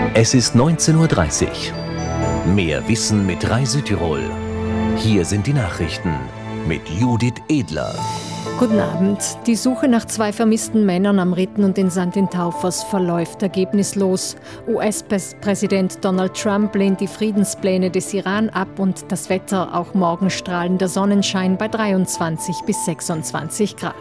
Es ist 19:30 Uhr. Mehr Wissen mit Rai Südtirol. Hier sind die Nachrichten mit Judith Edler. Guten Abend. Die Suche nach 2 vermissten Männern am Ritten und in St. Taufers verläuft ergebnislos. US-Präsident Donald Trump lehnt die Friedenspläne des Iran ab und das Wetter, auch morgen strahlender Sonnenschein bei 23 bis 26 Grad.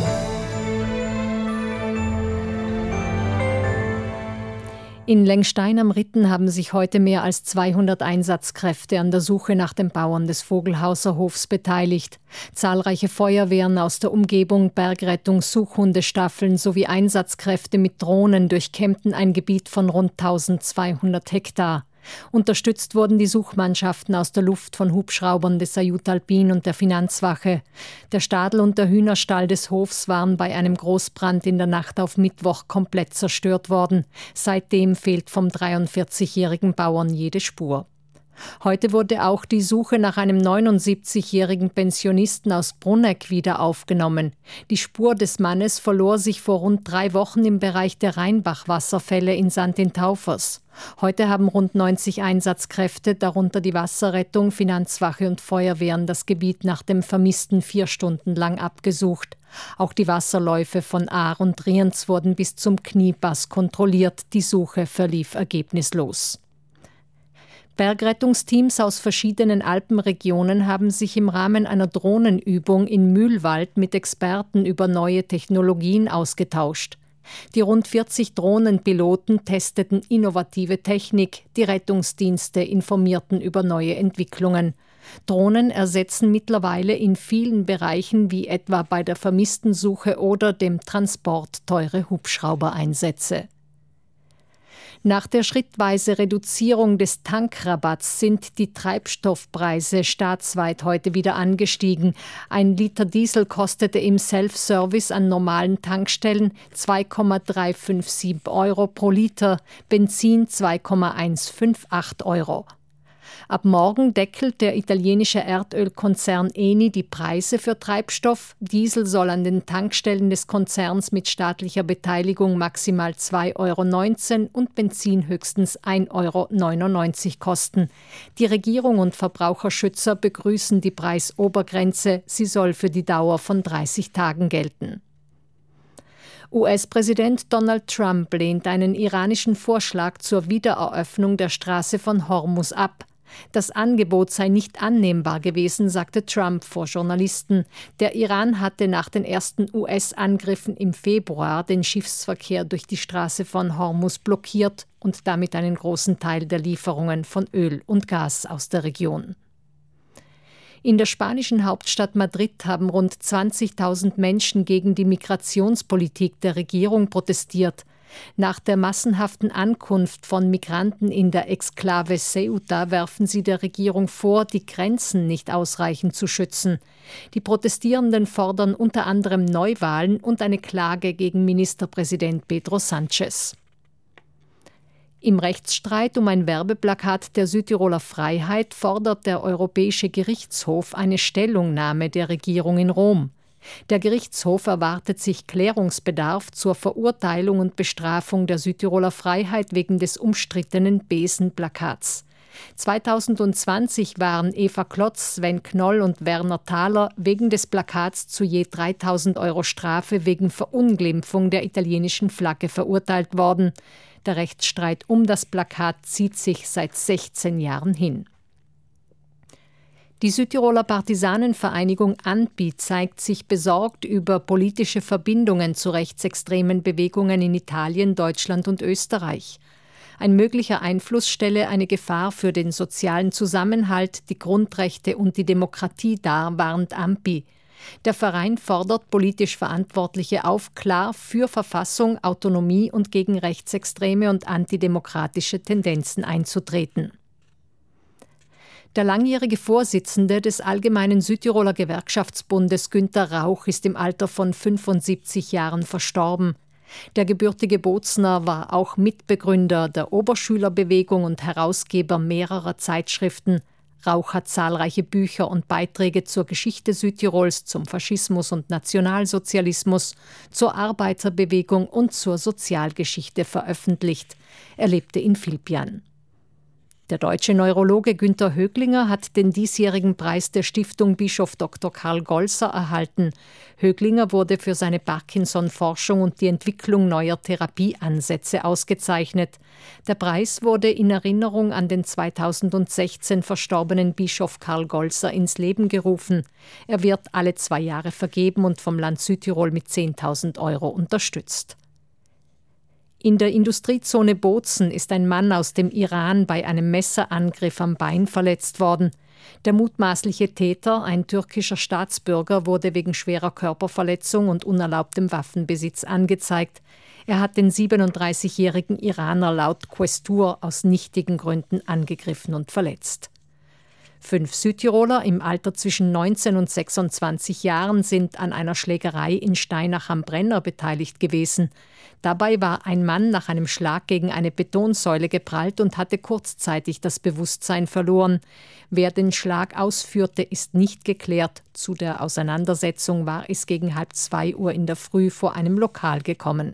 In Lengstein am Ritten haben sich heute mehr als 200 Einsatzkräfte an der Suche nach den Bauern des Vogelhauser Hofs beteiligt. Zahlreiche Feuerwehren aus der Umgebung, Bergrettung, Suchhundestaffeln sowie Einsatzkräfte mit Drohnen durchkämmten ein Gebiet von rund 1200 Hektar. Unterstützt wurden die Suchmannschaften aus der Luft von Hubschraubern des Ajut Alpin und der Finanzwache. Der Stadel und der Hühnerstall des Hofs waren bei einem Großbrand in der Nacht auf Mittwoch komplett zerstört worden. Seitdem fehlt vom 43-jährigen Bauern jede Spur. Heute wurde auch die Suche nach einem 79-jährigen Pensionisten aus Brunegg wieder aufgenommen. Die Spur des Mannes verlor sich vor rund 3 Wochen im Bereich der Rheinbach-Wasserfälle in St. Taufers. Heute haben rund 90 Einsatzkräfte, darunter die Wasserrettung, Finanzwache und Feuerwehren, das Gebiet nach dem Vermissten 4 Stunden lang abgesucht. Auch die Wasserläufe von Ahr und Rienz wurden bis zum Kniepass kontrolliert. Die Suche verlief ergebnislos. Bergrettungsteams aus verschiedenen Alpenregionen haben sich im Rahmen einer Drohnenübung in Mühlwald mit Experten über neue Technologien ausgetauscht. Die rund 40 Drohnenpiloten testeten innovative Technik, die Rettungsdienste informierten über neue Entwicklungen. Drohnen ersetzen mittlerweile in vielen Bereichen, wie etwa bei der Vermisstensuche oder dem Transport, teure Hubschraubereinsätze. Nach der schrittweise Reduzierung des Tankrabatts sind die Treibstoffpreise staatsweit heute wieder angestiegen. 1 Liter Diesel kostete im Self-Service an normalen Tankstellen 2,357 Euro pro Liter, Benzin 2,158 Euro. Ab morgen deckelt der italienische Erdölkonzern Eni die Preise für Treibstoff. Diesel soll an den Tankstellen des Konzerns mit staatlicher Beteiligung maximal 2,19 Euro und Benzin höchstens 1,99 Euro kosten. Die Regierung und Verbraucherschützer begrüßen die Preisobergrenze. Sie soll für die Dauer von 30 Tagen gelten. US-Präsident Donald Trump lehnt einen iranischen Vorschlag zur Wiedereröffnung der Straße von Hormuz ab. Das Angebot sei nicht annehmbar gewesen, sagte Trump vor Journalisten. Der Iran hatte nach den ersten US-Angriffen im Februar den Schiffsverkehr durch die Straße von Hormuz blockiert und damit einen großen Teil der Lieferungen von Öl und Gas aus der Region. In der spanischen Hauptstadt Madrid haben rund 20.000 Menschen gegen die Migrationspolitik der Regierung protestiert. Nach der massenhaften Ankunft von Migranten in der Exklave Ceuta werfen sie der Regierung vor, die Grenzen nicht ausreichend zu schützen. Die Protestierenden fordern unter anderem Neuwahlen und eine Klage gegen Ministerpräsident Pedro Sánchez. Im Rechtsstreit um ein Werbeplakat der Südtiroler Freiheit fordert der Europäische Gerichtshof eine Stellungnahme der Regierung in Rom. Der Gerichtshof erwartet sich Klärungsbedarf zur Verurteilung und Bestrafung der Südtiroler Freiheit wegen des umstrittenen Besenplakats. 2020 waren Eva Klotz, Sven Knoll und Werner Thaler wegen des Plakats zu je 3.000 Euro Strafe wegen Verunglimpfung der italienischen Flagge verurteilt worden. Der Rechtsstreit um das Plakat zieht sich seit 16 Jahren hin. Die Südtiroler Partisanenvereinigung ANPI zeigt sich besorgt über politische Verbindungen zu rechtsextremen Bewegungen in Italien, Deutschland und Österreich. Ein möglicher Einfluss stelle eine Gefahr für den sozialen Zusammenhalt, die Grundrechte und die Demokratie dar, warnt ANPI. Der Verein fordert politisch Verantwortliche auf, klar für Verfassung, Autonomie und gegen rechtsextreme und antidemokratische Tendenzen einzutreten. Der langjährige Vorsitzende des Allgemeinen Südtiroler Gewerkschaftsbundes Günter Rauch ist im Alter von 75 Jahren verstorben. Der gebürtige Bozner war auch Mitbegründer der Oberschülerbewegung und Herausgeber mehrerer Zeitschriften. Rauch hat zahlreiche Bücher und Beiträge zur Geschichte Südtirols, zum Faschismus und Nationalsozialismus, zur Arbeiterbewegung und zur Sozialgeschichte veröffentlicht. Er lebte in Vilpjan. Der deutsche Neurologe Günter Höglinger hat den diesjährigen Preis der Stiftung Bischof Dr. Karl Golser erhalten. Höglinger wurde für seine Parkinson-Forschung und die Entwicklung neuer Therapieansätze ausgezeichnet. Der Preis wurde in Erinnerung an den 2016 verstorbenen Bischof Karl Golser ins Leben gerufen. Er wird alle 2 Jahre vergeben und vom Land Südtirol mit 10.000 € unterstützt. In der Industriezone Bozen ist ein Mann aus dem Iran bei einem Messerangriff am Bein verletzt worden. Der mutmaßliche Täter, ein türkischer Staatsbürger, wurde wegen schwerer Körperverletzung und unerlaubtem Waffenbesitz angezeigt. Er hat den 37-jährigen Iraner laut Questur aus nichtigen Gründen angegriffen und verletzt. 5 Südtiroler im Alter zwischen 19 und 26 Jahren sind an einer Schlägerei in Steinach am Brenner beteiligt gewesen. Dabei war ein Mann nach einem Schlag gegen eine Betonsäule geprallt und hatte kurzzeitig das Bewusstsein verloren. Wer den Schlag ausführte, ist nicht geklärt. Zu der Auseinandersetzung war es gegen 1:30 Uhr in der Früh vor einem Lokal gekommen.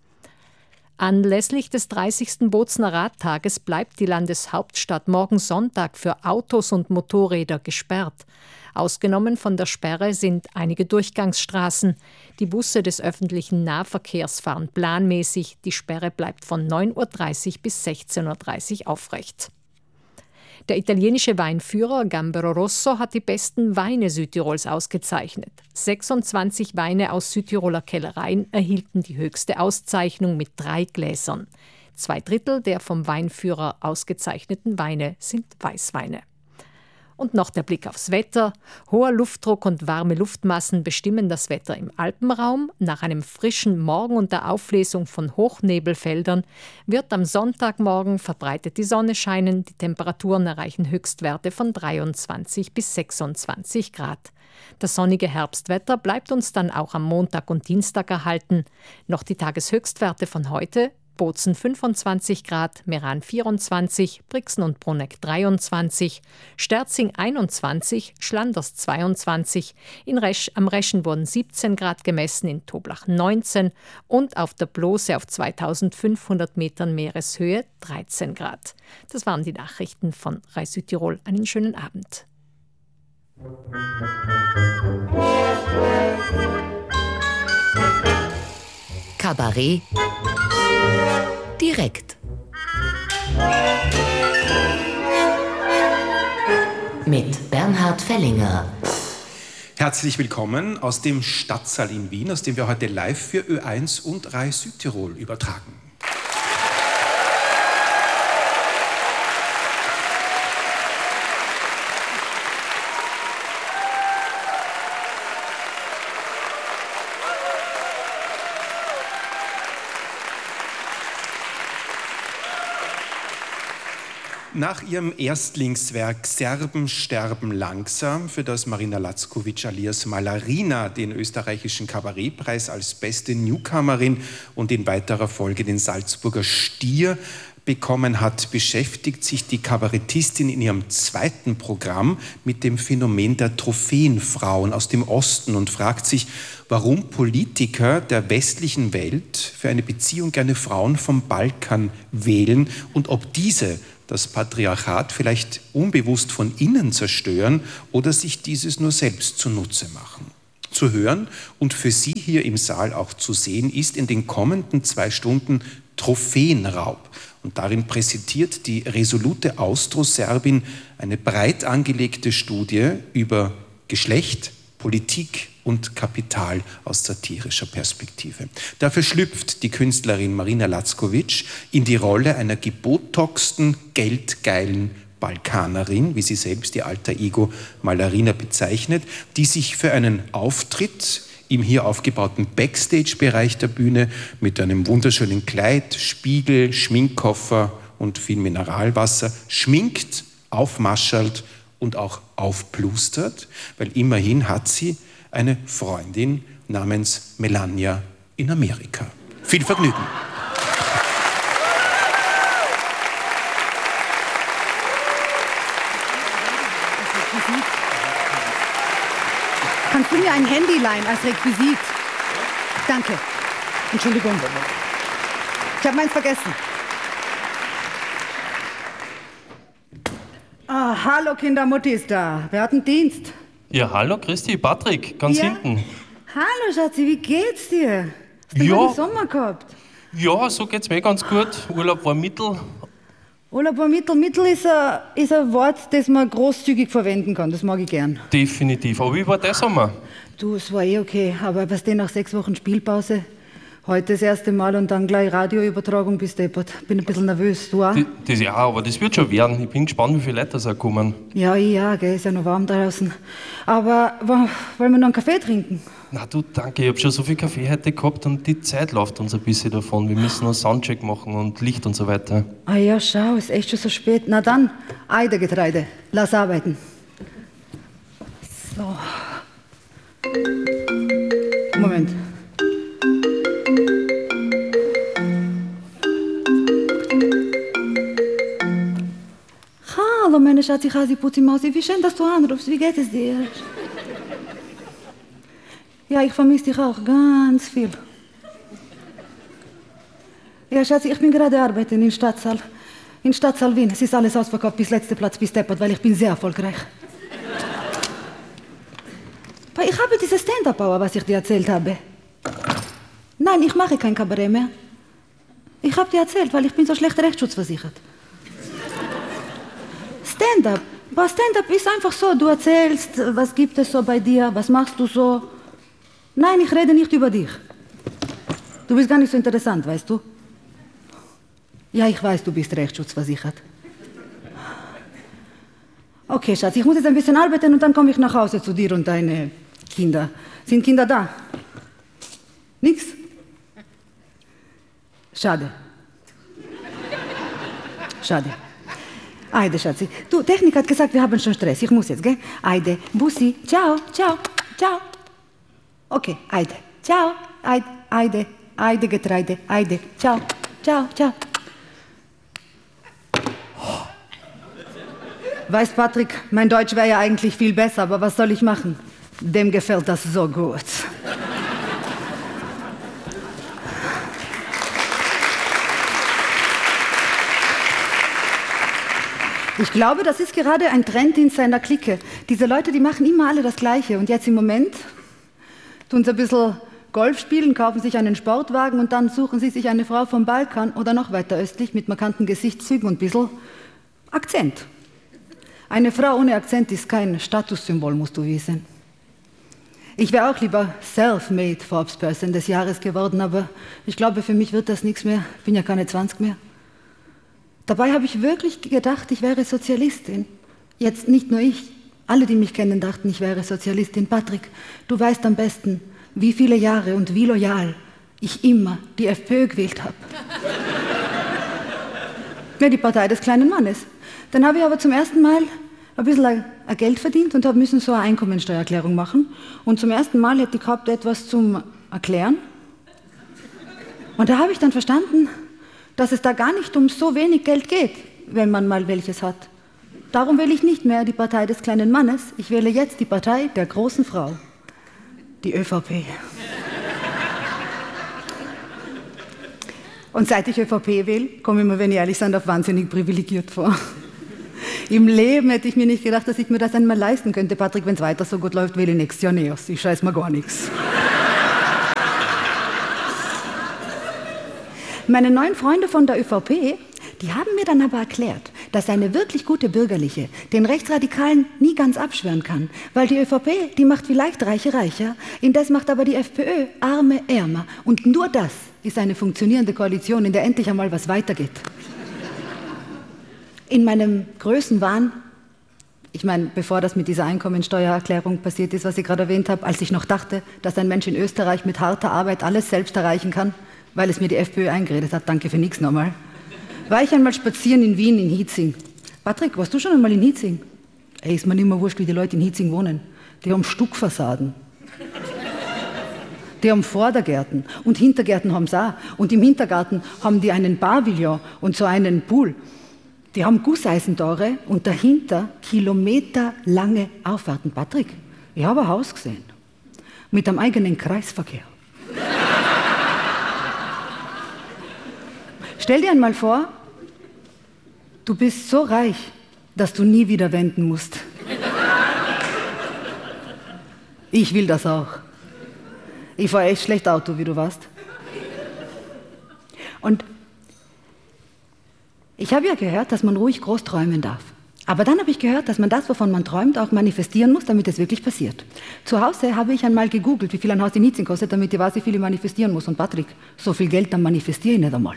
Anlässlich des 30. Bozener Radtages bleibt die Landeshauptstadt morgen Sonntag für Autos und Motorräder gesperrt. Ausgenommen von der Sperre sind einige Durchgangsstraßen. Die Busse des öffentlichen Nahverkehrs fahren planmäßig. Die Sperre bleibt von 9:30 Uhr bis 16:30 Uhr aufrecht. Der italienische Weinführer Gambero Rosso hat die besten Weine Südtirols ausgezeichnet. 26 Weine aus Südtiroler Kellereien erhielten die höchste Auszeichnung mit 3 Gläsern. 2/3 der vom Weinführer ausgezeichneten Weine sind Weißweine. Und noch der Blick aufs Wetter. Hoher Luftdruck und warme Luftmassen bestimmen das Wetter im Alpenraum. Nach einem frischen Morgen und der Auflesung von Hochnebelfeldern wird am Sonntagmorgen verbreitet die Sonne scheinen. Die Temperaturen erreichen Höchstwerte von 23 bis 26 Grad. Das sonnige Herbstwetter bleibt uns dann auch am Montag und Dienstag erhalten. Noch die Tageshöchstwerte von heute: Bozen 25 Grad, Meran 24, Brixen und Bruneck 23, Sterzing 21, Schlanders 22, am Reschen wurden 17 Grad gemessen, in Toblach 19 und auf der Blose auf 2500 Metern Meereshöhe 13 Grad. Das waren die Nachrichten von RAI Südtirol. Einen schönen Abend. Kabarett direkt mit Bernhard Fellinger. Herzlich willkommen aus dem Stadtsaal in Wien, aus dem wir heute live für Ö1 und RAI Südtirol übertragen. Nach ihrem Erstlingswerk Serben sterben langsam, für das Marina Lackovic alias Malarina den österreichischen Kabarettpreis als beste Newcomerin und in weiterer Folge den Salzburger Stier bekommen hat, beschäftigt sich die Kabarettistin in ihrem zweiten Programm mit dem Phänomen der Trophäenfrauen aus dem Osten und fragt sich, warum Politiker der westlichen Welt für eine Beziehung gerne Frauen vom Balkan wählen und ob diese das Patriarchat vielleicht unbewusst von innen zerstören oder sich dieses nur selbst zunutze machen. Zu hören und für Sie hier im Saal auch zu sehen ist in den kommenden 2 Stunden Trophäenraub. Und darin präsentiert die resolute Austro-Serbin eine breit angelegte Studie über Geschlecht, Politik und Kapital aus satirischer Perspektive. Dafür schlüpft die Künstlerin Marina Lackovic in die Rolle einer gebotoxten, geldgeilen Balkanerin, wie sie selbst ihr alter Ego Malarina bezeichnet, die sich für einen Auftritt im hier aufgebauten Backstage-Bereich der Bühne mit einem wunderschönen Kleid, Spiegel, Schminkkoffer und viel Mineralwasser schminkt, aufmaschelt und auch aufplustert, weil immerhin hat sie eine Freundin namens Melania in Amerika. Viel Vergnügen! Kannst du mir ein Handy leihen als Requisit? Danke. Entschuldigung. Ich habe meins vergessen. Ah, hallo Kinder, Mutti ist da. Wer hat einen Dienst? Ja, hallo, Christi, Patrick, ganz hinten. Hallo Schatzi, wie geht's dir? Hast du einen Sommer gehabt? Ja, so geht's mir ganz gut. Urlaub war mittel. Urlaub war mittel. Mittel ist ein Wort, das man großzügig verwenden kann. Das mag ich gern. Definitiv. Aber wie war der Sommer? Du, es war okay. Aber was denn nach 6 Wochen Spielpause? Heute das erste Mal und dann gleich Radioübertragung bis deppert. Bin ein bisschen nervös. Du auch? Ja, aber das wird schon werden. Ich bin gespannt, wie viele Leute da kommen. Ja, gell, ist ja noch warm draußen. Aber wollen wir noch einen Kaffee trinken? Na du, danke. Ich hab schon so viel Kaffee heute gehabt und die Zeit läuft uns ein bisschen davon. Wir müssen noch Soundcheck machen und Licht und so weiter. Ah ja, schau, ist echt schon so spät. Na dann, Eidergetreide. Lass arbeiten. So. Moment. Hallo, meine Schatzi, Hasi, Putzi, Mausi, wie schön, dass du anrufst. Wie geht es dir? Ja, ich vermisse dich auch ganz viel. Ja, Schatzi, ich bin gerade arbeiten in Stadtsaal. In Stadtsaal Wien. Es ist alles ausverkauft, bis letzter Platz, bis deppert, weil ich bin sehr erfolgreich. Ich habe diese Stand-Up-Power, was ich dir erzählt habe. Nein, ich mache kein Kabarett mehr. Ich habe dir erzählt, weil ich bin so schlecht rechtsschutzversichert. Stand-Up. Stand-Up ist einfach so, du erzählst, was gibt es so bei dir, was machst du so. Nein, ich rede nicht über dich. Du bist gar nicht so interessant, weißt du? Ja, ich weiß, du bist rechtsschutzversichert. Okay, Schatz, ich muss jetzt ein bisschen arbeiten und dann komme ich nach Hause zu dir und deine Kinder. Sind Kinder da? Nix? Schade. Schade. Eide, Schatzi. Du, Technik hat gesagt, wir haben schon Stress. Ich muss jetzt, gell? Eide, Bussi, ciao, ciao, ciao. Okay, Eide, ciao, Eide, Eide, Getreide, Eide, ciao, ciao, ciao. Weißt, Patrick, mein Deutsch wäre ja eigentlich viel besser, aber was soll ich machen? Dem gefällt das so gut. Ich glaube, das ist gerade ein Trend in seiner Clique. Diese Leute, die machen immer alle das Gleiche. Und jetzt im Moment tun sie ein bisschen Golf spielen, kaufen sich einen Sportwagen und dann suchen sie sich eine Frau vom Balkan oder noch weiter östlich mit markanten Gesichtszügen und ein bisschen Akzent. Eine Frau ohne Akzent ist kein Statussymbol, musst du wissen. Ich wäre auch lieber Self-Made Forbes-Person des Jahres geworden, aber ich glaube, für mich wird das nichts mehr. Ich bin ja keine 20 mehr. Dabei habe ich wirklich gedacht, ich wäre Sozialistin. Jetzt nicht nur ich. Alle, die mich kennen, dachten, ich wäre Sozialistin. Patrick, du weißt am besten, wie viele Jahre und wie loyal ich immer die FPÖ gewählt habe. Ja, die Partei des kleinen Mannes. Dann habe ich aber zum ersten Mal ein bisschen Geld verdient und müssen so eine Einkommensteuererklärung machen. Und zum ersten Mal hätte ich gehabt etwas zum Erklären. Und da habe ich dann verstanden, dass es da gar nicht um so wenig Geld geht, wenn man mal welches hat. Darum wähle ich nicht mehr die Partei des kleinen Mannes, ich wähle jetzt die Partei der großen Frau, die ÖVP. Und seit ich ÖVP wähle, komme ich mir, wenn ich ehrlich sein darf, wahnsinnig privilegiert vor. Im Leben hätte ich mir nicht gedacht, dass ich mir das einmal leisten könnte. Patrick, wenn es weiter so gut läuft, wähle ich nächstes Jahr Neos. Ich scheiß mir gar nichts. Meine neuen Freunde von der ÖVP, die haben mir dann aber erklärt, dass eine wirklich gute Bürgerliche den Rechtsradikalen nie ganz abschwören kann, weil die ÖVP, die macht vielleicht Reiche reicher, indes macht aber die FPÖ Arme ärmer. Und nur das ist eine funktionierende Koalition, in der endlich einmal was weitergeht. In meinem Größenwahn, ich meine, bevor das mit dieser Einkommensteuererklärung passiert ist, was ich gerade erwähnt habe, als ich noch dachte, dass ein Mensch in Österreich mit harter Arbeit alles selbst erreichen kann, weil es mir die FPÖ eingeredet hat, danke für nichts nochmal, war ich einmal spazieren in Wien, in Hietzing. Patrick, warst du schon einmal in Hietzing? Ey, ist mir nicht mehr wurscht, wie die Leute in Hietzing wohnen. Die haben Stuckfassaden. Die haben Vordergärten und Hintergärten haben sie auch. Und im Hintergarten haben die einen Pavillon und so einen Pool. Die haben Gusseisentore und dahinter kilometerlange Auffahrten. Patrick, ich habe ein Haus gesehen. Mit einem eigenen Kreisverkehr. Stell dir einmal vor, du bist so reich, dass du nie wieder wenden musst. Ich will das auch. Ich fahre echt schlecht Auto, wie du weißt. Und ich habe ja gehört, dass man ruhig groß träumen darf. Aber dann habe ich gehört, dass man das, wovon man träumt, auch manifestieren muss, damit es wirklich passiert. Zu Hause habe ich einmal gegoogelt, wie viel ein Haus in Hitzing kostet, damit ich weiß, wie viel ich manifestieren muss. Und Patrick, so viel Geld, dann manifestiere ich nicht einmal.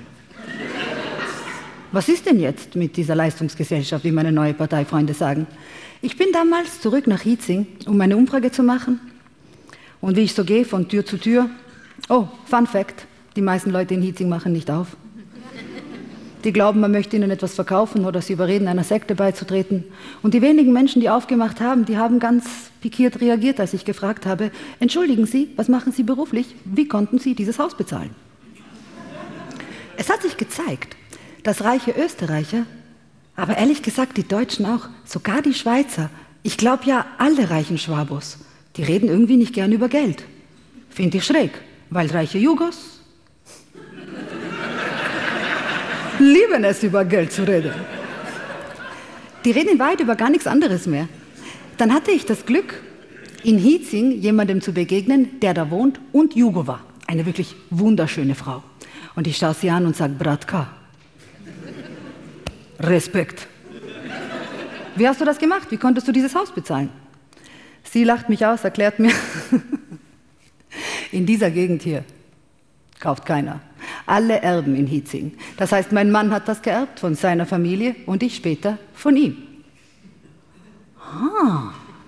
Was ist denn jetzt mit dieser Leistungsgesellschaft, wie meine neue Parteifreunde sagen? Ich bin damals zurück nach Hitzing, um eine Umfrage zu machen. Und wie ich so gehe, von Tür zu Tür, oh, Fun Fact, die meisten Leute in Hitzing machen nicht auf. Die glauben, man möchte ihnen etwas verkaufen oder sie überreden, einer Sekte beizutreten. Und die wenigen Menschen, die aufgemacht haben, die haben ganz pikiert reagiert, als ich gefragt habe, entschuldigen Sie, was machen Sie beruflich? Wie konnten Sie dieses Haus bezahlen? Es hat sich gezeigt, dass reiche Österreicher, aber ehrlich gesagt die Deutschen auch, sogar die Schweizer, ich glaube ja alle reichen Schwabos, die reden irgendwie nicht gern über Geld. Finde ich schräg, weil reiche Jugos lieben es, über Geld zu reden. Die reden in Wahrheit über gar nichts anderes mehr. Dann hatte ich das Glück, in Hitzing jemandem zu begegnen, der da wohnt und Jugo war. Eine wirklich wunderschöne Frau. Und ich schaue sie an und sage, Bratka, Respekt. Wie hast du das gemacht? Wie konntest du dieses Haus bezahlen? Sie lacht mich aus, erklärt mir, in dieser Gegend hier kauft keiner. Alle erben in Hitzing. Das heißt, mein Mann hat das geerbt von seiner Familie und ich später von ihm. Ah.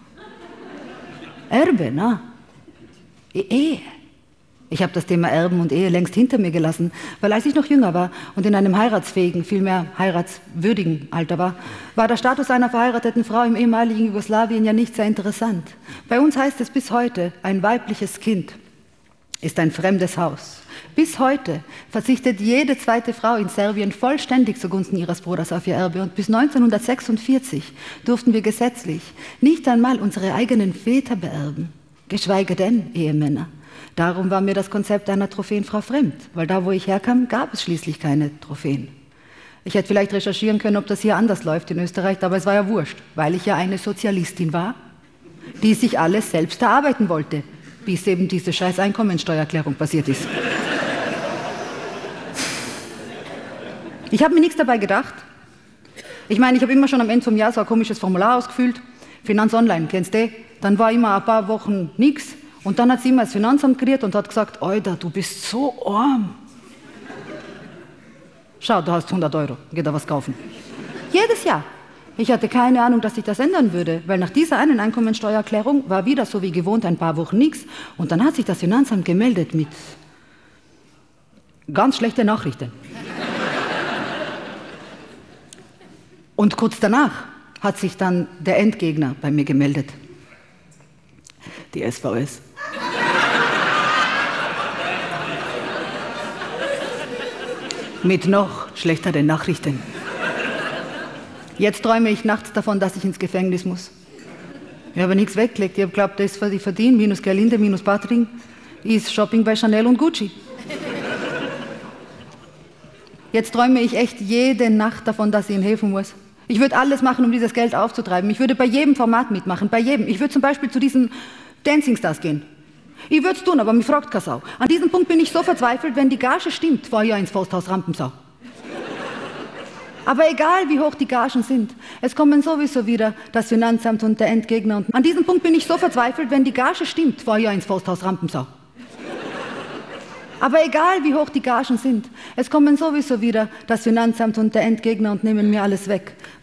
Erbe, na? Ehe. Ich habe das Thema Erben und Ehe längst hinter mir gelassen, weil als ich noch jünger war und in einem heiratsfähigen, vielmehr heiratswürdigen Alter war der Status einer verheirateten Frau im ehemaligen Jugoslawien ja nicht sehr interessant. Bei uns heißt es bis heute, ein weibliches Kind ist ein fremdes Haus. Bis heute verzichtet jede zweite Frau in Serbien vollständig zugunsten ihres Bruders auf ihr Erbe. Und bis 1946 durften wir gesetzlich nicht einmal unsere eigenen Väter beerben, geschweige denn Ehemänner. Darum war mir das Konzept einer Trophäenfrau fremd, weil da, wo ich herkam, gab es schließlich keine Trophäen. Ich hätte vielleicht recherchieren können, ob das hier anders läuft in Österreich, aber es war ja wurscht, weil ich ja eine Sozialistin war, die sich alles selbst erarbeiten wollte, bis eben diese scheiß Einkommensteuererklärung passiert ist. Ich habe mir nichts dabei gedacht. Ich meine, ich habe immer schon am Ende vom Jahr so ein komisches Formular ausgefüllt. Finanz Online, kennst du? Dann war immer ein paar Wochen nichts. Und dann hat sie immer das Finanzamt geriert und hat gesagt, Alter, du bist so arm. Schau, du hast 100 €, geh da was kaufen. Jedes Jahr. Ich hatte keine Ahnung, dass sich das ändern würde, weil nach dieser einen Einkommensteuererklärung war wieder so wie gewohnt ein paar Wochen nichts. Und dann hat sich das Finanzamt gemeldet mit ganz schlechten Nachrichten. Und kurz danach hat sich dann der Endgegner bei mir gemeldet. Die SVS. Mit noch schlechteren Nachrichten. Jetzt träume ich nachts davon, dass ich ins Gefängnis muss. Ich habe nichts weggelegt. Ich habe geglaubt, das, was ich verdiene, minus Gerlinde, minus Patrick, ist Shopping bei Chanel und Gucci. Jetzt träume ich echt jede Nacht davon, dass ich ihn helfen muss. Ich würde alles machen, um dieses Geld aufzutreiben. Ich würde bei jedem Format mitmachen, bei jedem. Ich würde zum Beispiel zu diesen Dancing Stars gehen. Ich würde es tun, aber mich fragt keine Sau. An diesem Punkt bin ich so verzweifelt, wenn die Gage stimmt, fahre ich ja ins Forsthaus Rampensau. Aber egal, wie hoch die Gagen sind, es kommen sowieso wieder das Finanzamt und der Endgegner. Und an diesem Punkt bin ich so verzweifelt, wenn die Gage stimmt, fahre ich ja ins Forsthaus Rampensau. Aber egal, wie hoch die Gagen sind, es kommen sowieso wieder das Finanzamt und der Endgegner und nehmen mir alles weg.